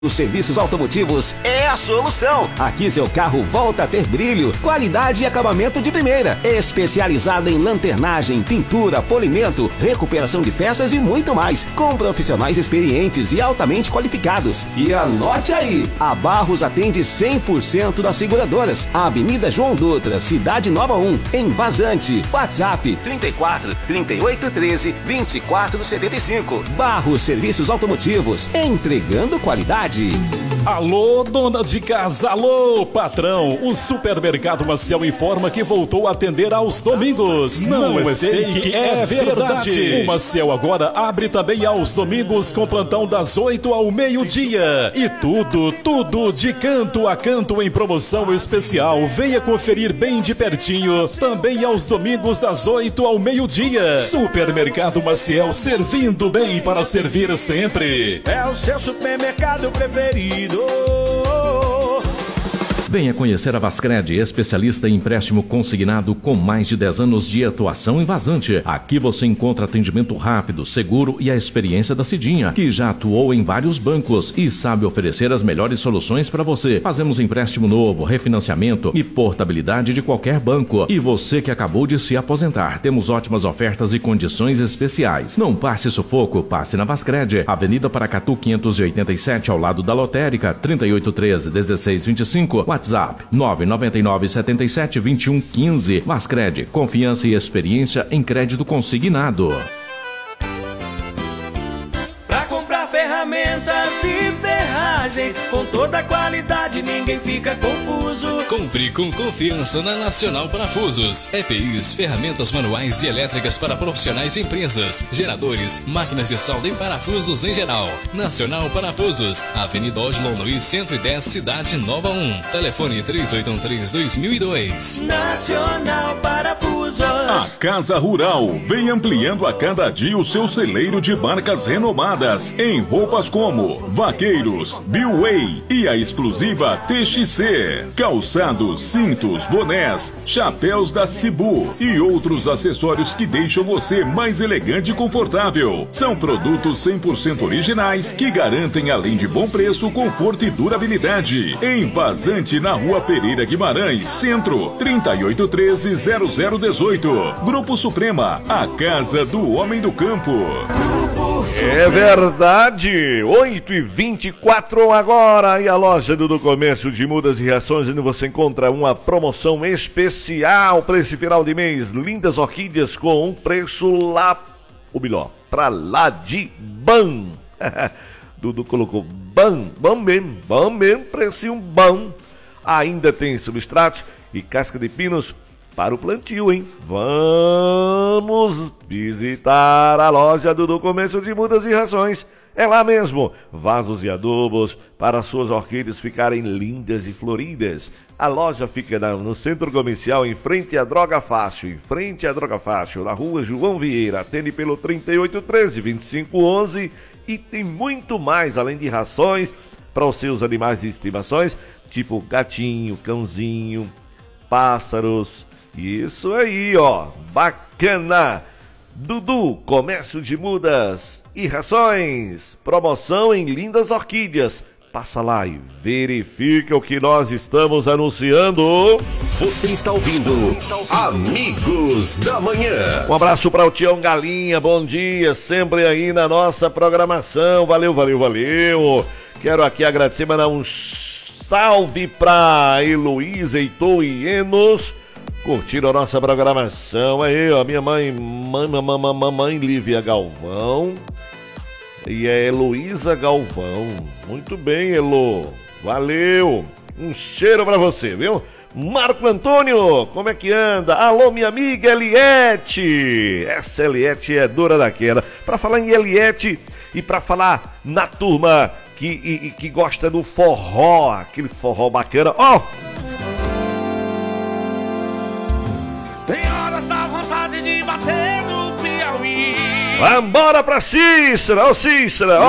Os serviços automotivos é a solução. Aqui seu carro volta a ter brilho, qualidade e acabamento de primeira. Especializada em lanternagem, pintura, polimento, recuperação de peças e muito mais. Com profissionais experientes e altamente qualificados. E anote aí, a Barros atende 100% das seguradoras. Avenida João Dutra, Cidade Nova 1, em Vazante. WhatsApp 34 38 13 24 75. Barros Serviços Automotivos, entregando qualidade. Alô, dona de casa, alô, patrão. O Supermercado Maciel informa que voltou a atender aos domingos. Não é fake, é verdade. O Maciel agora abre também aos domingos com plantão das 8 ao meio-dia. E tudo de canto a canto em promoção especial. Venha conferir bem de pertinho. Também aos domingos das 8 ao meio-dia. Supermercado Maciel, servindo bem para servir sempre. É o seu supermercado preferido. Venha conhecer a Vascred, especialista em empréstimo consignado com mais de 10 anos de atuação em Vazante. Aqui você encontra atendimento rápido, seguro e a experiência da Cidinha, que já atuou em vários bancos e sabe oferecer as melhores soluções para você. Fazemos empréstimo novo, refinanciamento e portabilidade de qualquer banco. E você que acabou de se aposentar, temos ótimas ofertas e condições especiais. Não passe sufoco, passe na Vascred, Avenida Paracatu 587, ao lado da Lotérica, 3813-1625, WhatsApp 999-77-2115. Vascred, confiança e experiência em crédito consignado. Pra comprar ferramentas e ferragens com toda a qualidade, ninguém fica confuso. Compre com confiança na Nacional Parafusos. EPIs, ferramentas manuais e elétricas para profissionais e empresas, geradores, máquinas de solda e parafusos em geral. Nacional Parafusos, Avenida Oslo Luiz 110, Cidade Nova 1. Telefone 3813-2002. Nacional Parafusos. A Casa Rural vem ampliando a cada dia o seu celeiro de marcas renomadas em roupas como Vaqueiros, Billway e a exclusiva TXC. Calçados, cintos, bonés, chapéus da Cibu e outros acessórios que deixam você mais elegante e confortável. São produtos 100% originais que garantem, além de bom preço, conforto e durabilidade. Em Vazante, na Rua Pereira Guimarães, Centro, 3813-0018. Grupo Suprema, a casa do homem do campo. É verdade, 8h24 agora, e a loja do Comércio de Mudas e Rações, onde você encontra uma promoção especial para esse final de mês. Lindas orquídeas com um preço lá, ou melhor, pra lá de bom. Dudu colocou bom mesmo, precinho bom. Ainda tem substratos e casca de pinos para o plantio, hein? Vamos visitar a loja do Comércio de Mudas e Rações. É lá mesmo, vasos e adubos para suas orquídeas ficarem lindas e floridas. A loja fica no centro comercial, em frente à Droga Fácil, na Rua João Vieira. Atende pelo 3813-2511 e tem muito mais, além de rações para os seus animais de estimações, tipo gatinho, cãozinho, pássaros. Isso aí, ó, bacana. Dudu, Comércio de Mudas e Rações, promoção em lindas orquídeas. Passa lá e verifica o que nós estamos anunciando. Você está ouvindo Amigos da Manhã. Um abraço para o Tião Galinha, bom dia, sempre aí na nossa programação. Valeu. Quero aqui agradecer, mandar um salve para Heloísa, Heitor e Enos. Curtiram a nossa programação aí, ó, minha mamãe Lívia Galvão e a Heloísa Galvão. Muito bem, Elo, valeu, um cheiro pra você, viu? Marco Antônio, como é que anda? Alô, minha amiga Eliette. Essa Eliette é dura daquela. Pra falar em Eliette e pra falar na turma que gosta do forró, aquele forró bacana, ó. Tem horas da vontade de bater no Piauí. Vambora pra Cícera, ô Cícera,